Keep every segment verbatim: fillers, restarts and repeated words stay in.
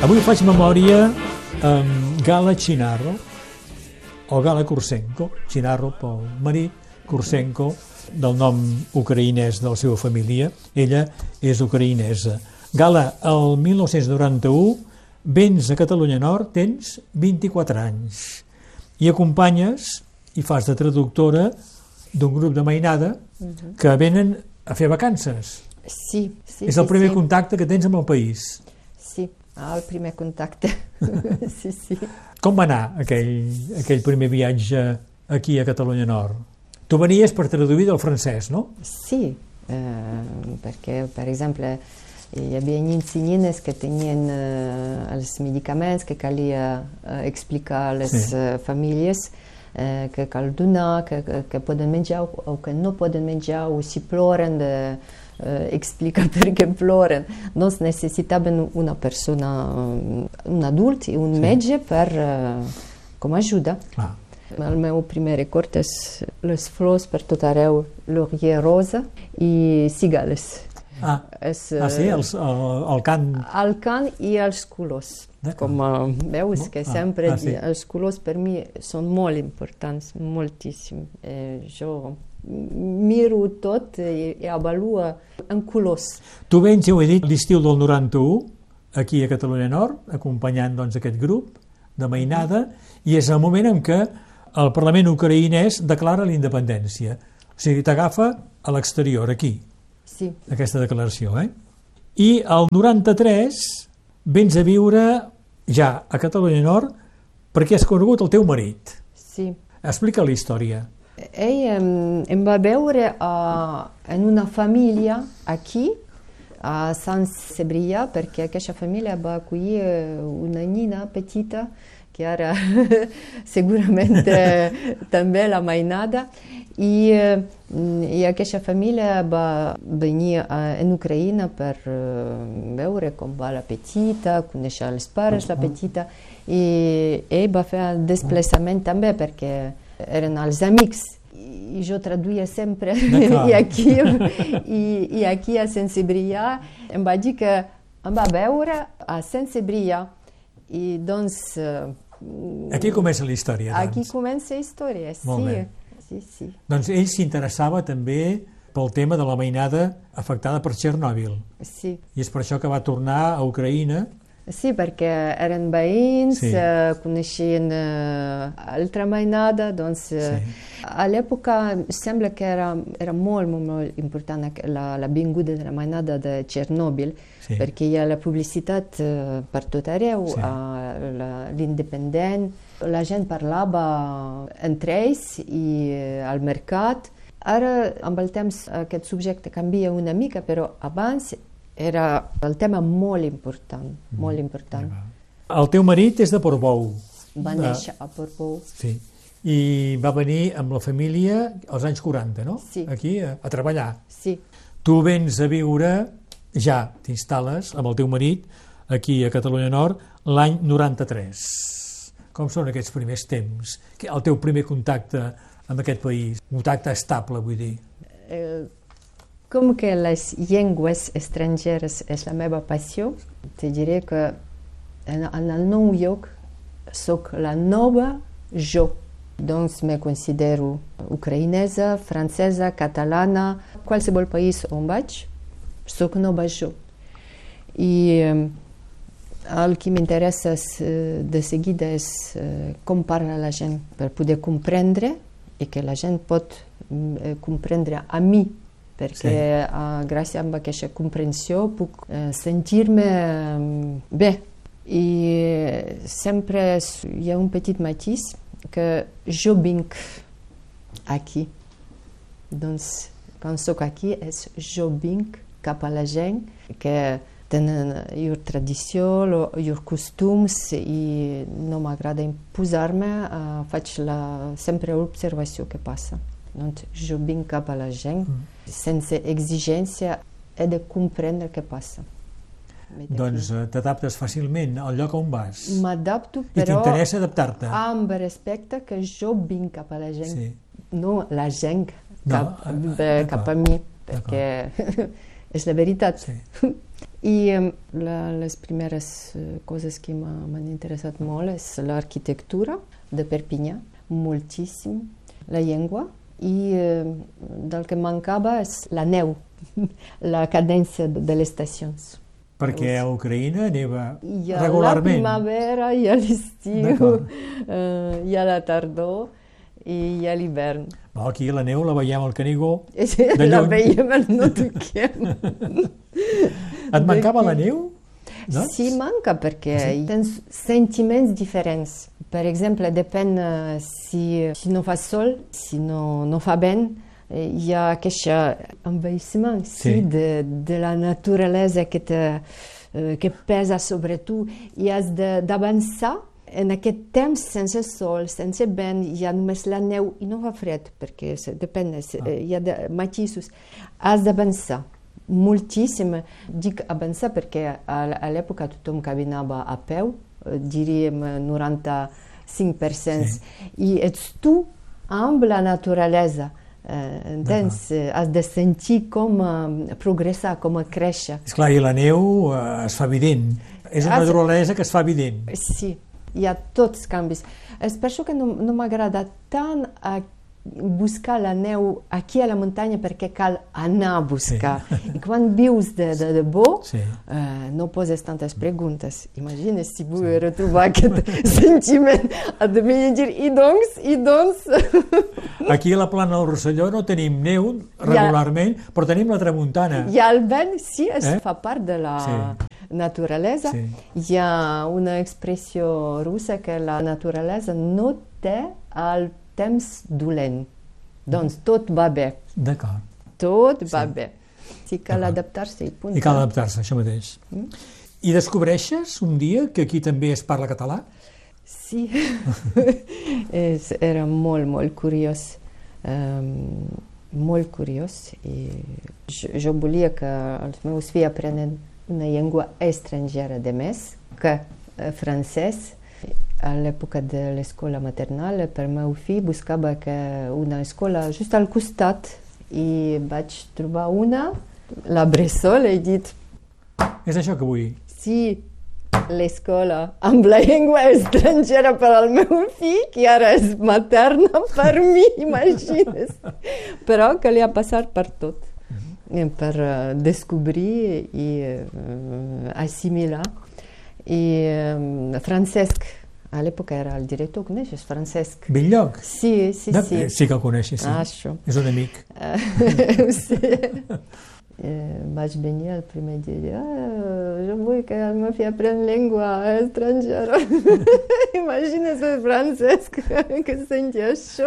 Avui faig memòria amb Gala Chinarro, o Gala Kursenko, Chinarro pel marit, Kursenko del nom ucraïnès de la seva família. Ella és ucraïnesa. Gala, el mil nou-cents noranta-u vens a Catalunya Nord, tens vint-i-quatre anys i acompanyes i fas de traductora d'un grup de mainada que venen a fer vacances. Sí, sí. És el primer sí, contacte que tens amb el país. Sí, el primer contacte. sí, sí. Com va anar aquell, aquell primer viatge aquí a Catalunya Nord? Tu venies per traduir del francès, no? Sí, eh, perquè, per exemple, hi havia nens i nenes que tenien eh, els medicaments que calia eh, explicar a les Sí. eh, famílies eh, que cal donar, que, que, que poden menjar o, o que no poden menjar, o si ploren, de, eh, explicar perché ploren. Doncs necessitaven una persona, un adult i un Sí. metge per, eh, com a ajuda. Ah. El meu primer record és les flors per tot arreu, laurier rosa i cigales. Ah, És, ah sí, el, el, el cant... El cant i els colors. D'acord. Com uh, veus que Ah, sempre ah, sí. els colors per mi són molt importants, moltíssim. Eh, jo miro tot i, i avaluo en colors. Tu vens, ja ho he dit, l'estiu del noranta-u, aquí a Catalunya Nord, acompanyant doncs, aquest grup de mainada, i és el moment en què el Parlament ucraïnès declara la independència. O sigui, t'agafa a l'exterior, aquí, Sí, aquesta declaració. Eh? I el noranta-tres vens a viure ja a Catalunya Nord perquè has conegut el teu marit. sí. Explica la història. Ell em, em va veure uh, en una família aquí, a Sant Cebrià, perquè aquesta família va acollir una nina petita, que ara segurament eh, també la mainada, i, eh, i aquesta família va venir a, en Ucraïna per eh, veure com va la petita, conèixer els pares la petita, i ell va fer el desplaçament també perquè eren els amics. I jo traduïa sempre i aquí, i, i aquí a Sant Cebrià em va dir que em va veure a Sant Cebrià i doncs eh, Aquí comença la història. aquí Doncs. comença la història, Molt sí, bé. sí, sí. Doncs ell s'interessava també pel tema de la mainada afectada per Txernòbil. Sí. I és per això que va tornar a Ucraïna. Sí, perquè eren veïns, Sí. eh, coneixien eh, altra mainada, doncs eh, Sí. a l'època sembla que era, era molt, molt, molt important la, la vinguda de la mainada de Txernòbil, Sí. perquè hi ha la publicitat eh, per tot arreu, Sí. a l'Independent, la gent parlava entre ells i eh, al mercat. Ara, amb el temps, aquest subjecte canvia una mica, però abans era el tema molt important, molt important. El teu marit és de Portbou. Va néixer a Portbou. Sí. I va venir amb la família als anys quaranta, no? Sí. Aquí, a, a treballar. Sí, Tu vens a viure, ja t'instal·les amb el teu marit, aquí a Catalunya Nord, l'any noranta-tres. Com són aquests primers temps? Que- El teu primer contacte amb aquest país? Contacte estable, vull dir. eh, com que les llengües estrangeres és la meva passió, te diré que en, en el nou lloc soc la nova jo. Doncs me considero ucraïnesa, francesa, catalana, qualsevol país on vaig, soc nova jo. I eh, el que m'interessa eh, de seguida és eh, com parla la gent per poder comprendre i que la gent pot eh, comprendre a mi, perquè Sí. eh, gràcies a aquesta comprensió puc eh, sentir-me eh, bé. I eh, sempre hi ha un petit matís que jo vinc aquí. Doncs quan soc aquí és jo vinc cap a la gent que tenen llur tradició, llur costums i no m'agrada imposar-me, uh, faig la, sempre l'observació que passa. Doncs jo vinc cap a la gent mm. sense exigència, he de comprendre què passa. Doncs eh, t'adaptes fàcilment al lloc on vas. M'adapto, I però t'interessa adaptar-te. amb respecte que jo vinc cap a la gent, Sí. no la gent No, cap, eh, eh, cap a mi, d'acord. perquè és la veritat. Sí. I la, les primeres coses que m'han interessat molt és l'arquitectura de Perpinyà, moltíssim, la llengua, i del que mancava és la neu, la cadència de les estacions. Perquè a Ucraïna neva hi ha regularment. La primavera, hi ha l'estiu, uh, hi ha la tardor i hi ha l'hivern. No, aquí la neu la veiem al Canigó. La veiem, no toquem. Et mancava la neu? No? Sí, manca, perquè sí? Tens sentiments diferents. Per exemple, depèn uh, si, si no fa sol, si no, no fa vent, hi ha aquest envelliment sí, sí, de, de la naturalesa que, te, uh, que pesa sobre tu i has d'avançar. En aquest temps, sense sol, sense vent, hi ha només la neu i no fa fred, perquè depèn, ah. hi ha de, matisos. Has d'avançar moltíssim. Dic avançar perquè a, a l'època tothom caminava a peu, diríem noranta-cinc per cent, sí. I ets tu amb la naturalesa. Eh, entens? Has de sentir com uh, progressar, com créixer. Esclar, i la neu uh, es fa evident. És una naturalesa que es fa evident. Sí. Hi ha tots canvis. És per això que no, no m'agrada tant a buscar la neu aquí a la muntanya perquè cal anar a buscar. Sí. I quan vius de, de, de bo, sí. eh, no poses tantes preguntes. Imagines si vull sí. retrobar aquest sentiment. Ha de venir a dir, i doncs, i doncs... Aquí a la plana del Rosselló no tenim neu regularment, ha, però tenim la tramuntana. I el vent, sí, es eh? fa part de la... Sí. naturalesa. Sí. Hi ha una expressió russa que la naturalesa no té el temps dolent. Doncs tot va bé. D'acord. Tot va sí. bé. Sí, cal adaptar-se i punt. I cal adaptar-se, això mateix. Mm? I descobreixes un dia que aquí també es parla català? Sí. Era molt, molt curiós. Um, molt curiós. I jo, jo volia que els meus fills aprenen una llengua estrangera de més que eh, francès. A l'època de l'escola maternal, per meu fill buscava que una escola just al costat i vaig trobar una, la Bressol, i he dit... És això que vull? Sí, l'escola amb la llengua estrangera per al meu fill, que ara és materna per mi, imagines. Però que li ha passat per tot. Per uh, descobrir i uh, assimilar. I um, Francesc, a l'època era el director, coneixes Francesc? Belllloc? Sí, sí, de, sí. Sí que el coneixes, sí. Ah, això. És un amic. Uh, sí. eh, vaig venir el primer dia, ah, jo vull que el meu fill aprengui llengua estrangera. Imagines el Francesc que senti això.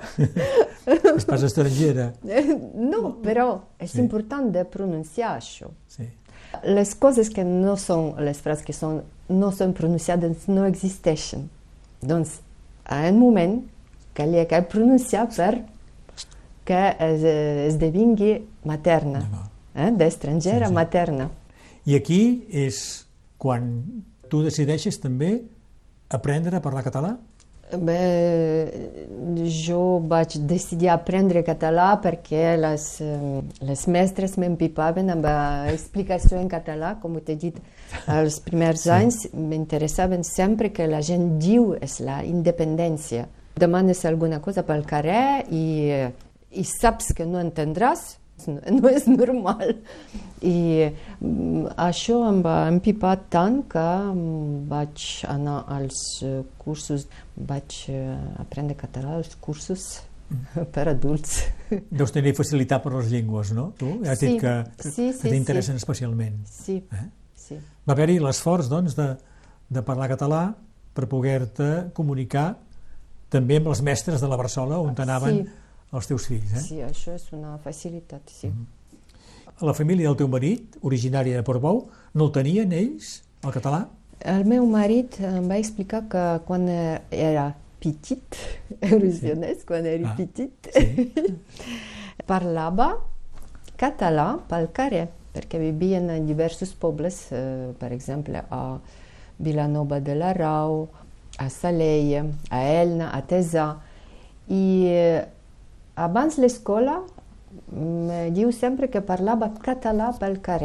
És pas estrangera. No, però és sí. important de pronunciar això. Sí. Les coses que no són, les frases que són, no són pronunciades no existeixen. Doncs, a un moment, calia que pronunciar per que es, esdevingui materna, eh? D'estrangera sí, sí. materna. I aquí és quan tu decideixes també aprendre a parlar català? Bé, jo vaig decidir aprendre català perquè les, les mestres m'empipaven amb explicació en català, com t'he dit, els primers sí. anys m'interessaven sempre que la gent diu és la independència. Demanes alguna cosa pel carrer i, i saps que no entendràs, no és normal. I això em va empipar tant que vaig anar als cursos, vaig aprendre català als cursos per adults. Deus tenir facilitat per les llengües, no? Tu has sí, dit que, que, sí, sí, que t'interessen sí. especialment. Sí, eh? sí. Va haver-hi l'esforç, doncs, de, de parlar català per poder-te comunicar també amb els mestres de la Bressola on t'anaven sí. els teus fills. Eh? Sí, això és una facilitat, sí. Mm-hmm. La família del teu marit, originària de Portbou, no el tenien ells, el català? El meu marit em va explicar que quan era petit, erosionès, sí. quan era ah, petit, sí. parlava català pel carrer, perquè vivien en diversos pobles, eh, per exemple, a Vilanova de la Rau, a Saleia, a Elna, a Tesà. I eh, abans l'escola me diu sempre que parlava català pel carrer.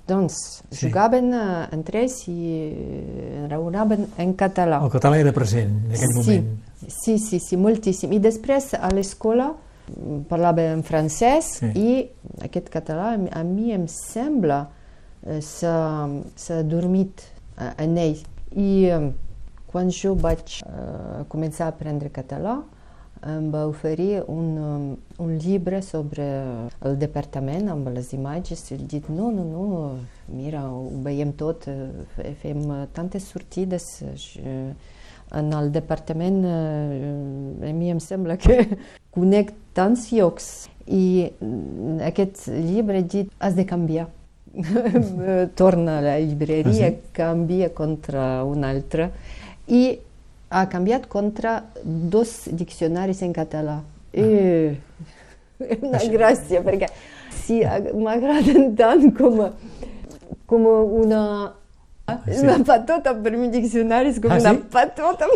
Doncs Sí. jugaven eh, entre ells i eh, raonaven en català. El català era present en aquell Sí, moment. sí, sí, sí, moltíssim. I després a l'escola mm, parlava en francès Sí. i aquest català a mi- a mi em sembla eh, s'ha s'ha dormit eh, en ell. I eh, quan jo vaig eh, començar a aprendre català em va oferir un, um, un llibre sobre el departament amb les imatges i he dit no, no, no, mira, ho veiem tot, eh, fe- fem eh, tantes sortides eh, en el departament, eh, a mi em sembla que conec tants llocs i mm, aquest llibre he dit has de canviar. Torna a la llibreria, Ah, sí? canvia contra un altre i ha canviat contra dos diccionaris en català. I és una gràcia, perquè sí, m'agraden tant com, com una, Sí. una patota, per mi diccionari és com Ah, una sí? patota.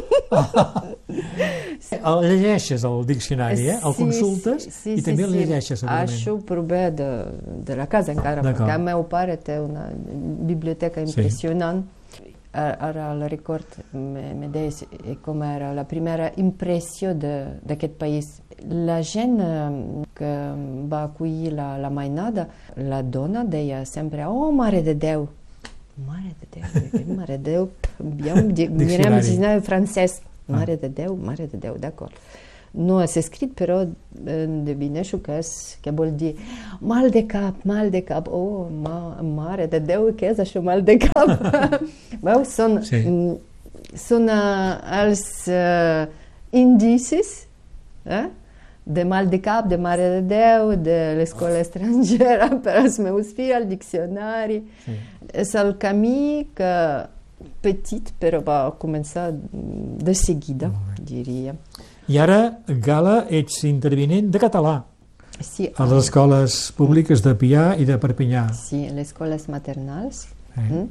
El llegeixes, el diccionari, eh? El Sí, consultes sí, sí, i també sí, el sí. llegeixes, segurament. Això ho prové de, de la casa encara, D'acord. perquè el meu pare té una biblioteca impressionant. Ara, ara el record me, me deies com era la primera impressió de- d'aquest país. La gent eh, que va acollir la, la mainada, la dona deia sempre, oh, Mare de Déu! Mare de Déu, Mare de Déu, aviam, di- mirem Diccionari. el diccionari francès. Ah. Mare de Déu, Mare de Déu, d'acord. No és escrit, però eh, endevineixo que, és, que vol dir mal de cap, mal de cap. Oh, ma, mare de Déu, què és això, mal de cap? Veu, són, Sí. mm, són uh, els uh, indicis eh? de mal de cap, de Mare de Déu, de l'escola estrangera per als meus fills, el diccionari. Sí. És el camí que petit, però va començar de seguida, diria. I ara, Gala, ets intervinent de català Sí, a les escoles públiques de Pià i de Perpinyà. sí, les escoles maternals. Eh? Mm?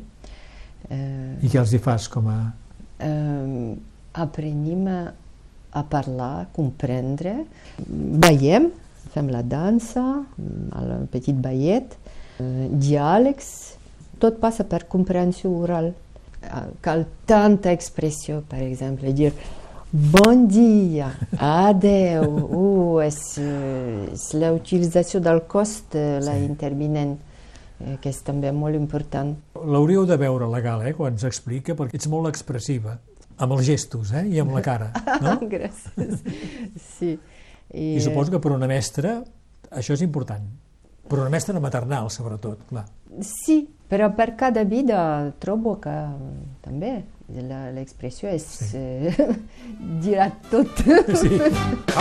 Eh, I què els hi fas com a... eh, aprenim a, a parlar, a comprendre, veiem, fem la dansa, el petit ballet, eh, diàlegs, tot passa per comprensió oral. Eh, Cal tanta expressió, per exemple, dir bon dia, adeu, uh, és, eh, és la utilització del cos de la Sí. intervinent, eh, que és també molt important. L'hauríeu de veure, la Gala, eh, quan s'explica, perquè ets molt expressiva, amb els gestos eh, i amb la cara, no? Gràcies. Sí. I, I suposo que per una mestra això és important. Per una mestra maternal, sobretot, clar. Sí, però per cada vida trobo que també la- l'expressió és Sí. eh, dirà tot. Sí.